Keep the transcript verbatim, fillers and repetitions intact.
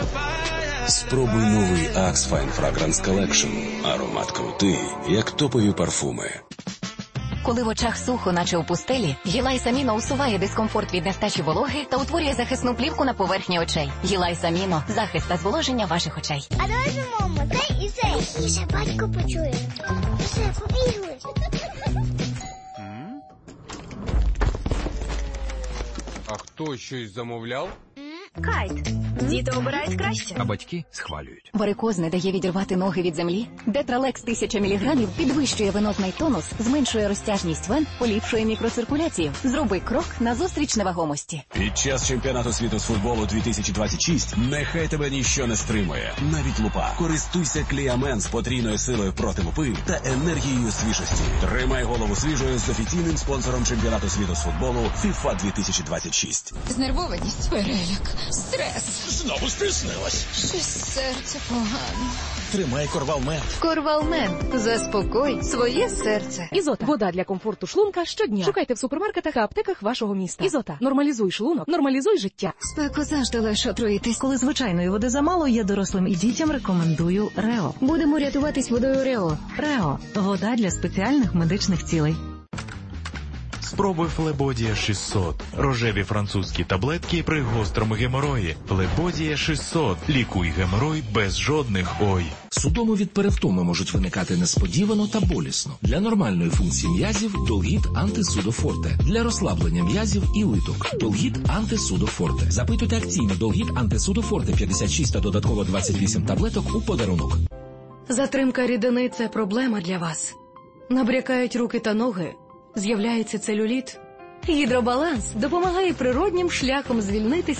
Спробуй новий Axe Fine Fragrance Collection. Аромат крутий, як топові парфуми. Коли в очах сухо, наче у пустелі, Гілайс Аміно усуває дискомфорт від нестачі вологи та утворює захисну плівку на поверхні очей. Гілайс Аміно – захист та зволоження ваших очей. А давай зимомо, цей і цей. І ще батько почує. Все, побігли. А хто щось замовляв? Кайт. Діти обирають краще. А батьки схвалюють. Варикоз не дає відірвати ноги від землі. Детралекс тисяча міліграмів підвищує венозний тонус, зменшує розтяжність вен, поліпшує мікроциркуляцію. Зроби крок назустріч невагомості. Pід час чемпіонату світу з футболу дві тисячі двадцять шість нехай тебе ніщо не стримує. Навіть лупа. Користуйся Кліамен з потрійною силою проти лупи та енергією свіжості. Тримай голову свіжою з офіційним спонсором чемпіонату світу з футболу FIFA дві тисячі двадцять шість. Знервованість, переляк, стрес. Знову стиснилась. Щось серце погано. Тримай Корвалмент. Корвалмент. Заспокой своє серце. Ізота. Вода для комфорту шлунка щодня. Шукайте в супермаркетах та аптеках вашого міста. Ізота. Нормалізуй шлунок, нормалізуй життя. Спеку завжди лише отруїтись. Коли звичайної води замало, я дорослим і дітям рекомендую Рео. Будемо рятуватись водою Рео. Рео. Вода для спеціальних медичних цілей. Спробуй Флебодія шістсот. Рожеві французькі таблетки при гострому геморої. Флебодія шістсот. Лікуй геморой без жодних ой. Судоми від перевтоми можуть виникати несподівано та болісно. Для нормальної функції м'язів – Долгіт Антисудофорте. Для розслаблення м'язів і литок – Долгіт Антисудофорте. Запитуйте акційно Долгіт Антисудофорте п'ятдесят шість та додатково двадцять вісім таблеток у подарунок. Затримка рідини – це проблема для вас. Набрякають руки та ноги. З'являється целюліт. Гідробаланс допомагає природнім шляхом звільнитись